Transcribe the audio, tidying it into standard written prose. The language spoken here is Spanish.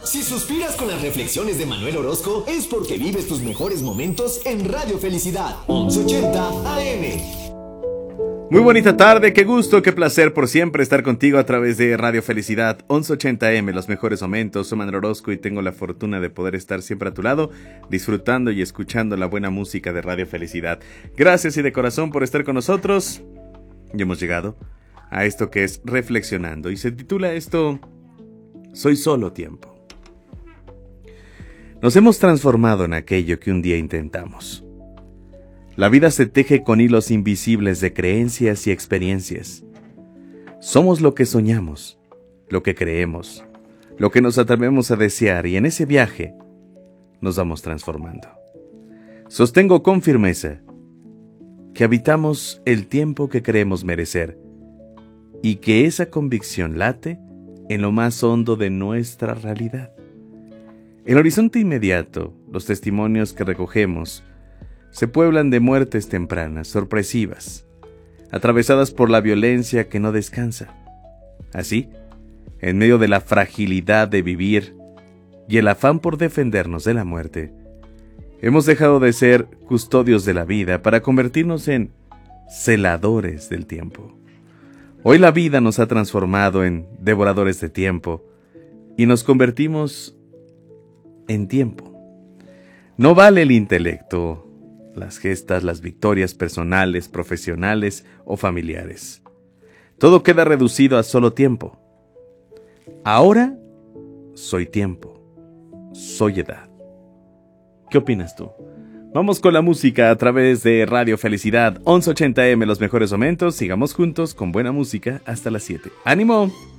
Si suspiras con las reflexiones de Manuel Orozco, es porque vives tus mejores momentos en Radio Felicidad, 1180 AM. Muy bonita tarde, qué gusto, qué placer por siempre estar contigo a través de Radio Felicidad 1180 AM, los mejores momentos. Soy Manuel Orozco y tengo la fortuna de poder estar siempre a tu lado, disfrutando y escuchando la buena música de Radio Felicidad. Gracias y de corazón por estar con nosotros. Y hemos llegado a esto que es Reflexionando y se titula esto Soy solo tiempo. Nos hemos transformado en aquello que un día intentamos. La vida se teje con hilos invisibles de creencias y experiencias. Somos lo que soñamos, lo que creemos, lo que nos atrevemos a desear y en ese viaje nos vamos transformando. Sostengo con firmeza que habitamos el tiempo que creemos merecer y que esa convicción late en lo más hondo de nuestra realidad. En el horizonte inmediato, los testimonios que recogemos se pueblan de muertes tempranas, sorpresivas, atravesadas por la violencia que no descansa. Así, en medio de la fragilidad de vivir y el afán por defendernos de la muerte, hemos dejado de ser custodios de la vida para convertirnos en celadores del tiempo. Hoy la vida nos ha transformado en devoradores de tiempo y nos convertimos en tiempo. No vale el intelecto, las gestas, las victorias personales, profesionales o familiares. Todo queda reducido a solo tiempo. Ahora soy tiempo, soy edad. ¿Qué opinas tú? Vamos con la música a través de Radio Felicidad 1180 AM, los mejores momentos. Sigamos juntos con buena música hasta las 7. ¡Ánimo!